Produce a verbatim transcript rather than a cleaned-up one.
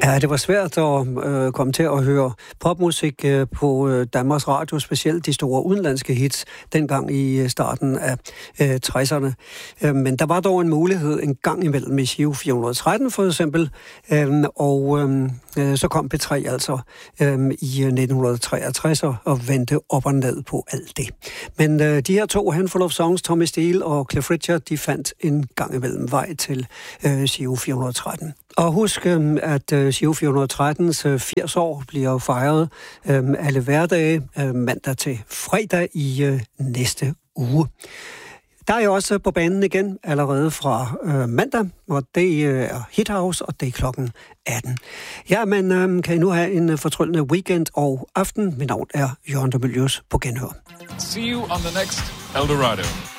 Ja, det var svært at øh, komme til at høre popmusik øh, på øh, Danmarks Radio, specielt de store udenlandske hits, dengang i starten af øh, tresserne. Øh, men der var dog en mulighed en gang imellem i Giro fire hundrede og tretten for eksempel, øh, og øh, så kom P tre altså øh, i nitten treogtres og vendte op og ned på alt det. Men øh, de her to Handful of Songs, Tommy Steele og Cliff Richard, de fandt en gang imellem vej til øh, Giro fire hundrede og tretten. Og husk, at Giro fire hundrede og trettens firs år bliver fejret alle hverdage, mandag til fredag i næste uge. Der er jo også på banen igen allerede fra mandag, og det er Hit House, og det er klokken atten. Ja, men kan I nu have en fortryllende weekend og aften? Mit navn er Jørgen de Mylius på genhør. See you on the next Eldorado.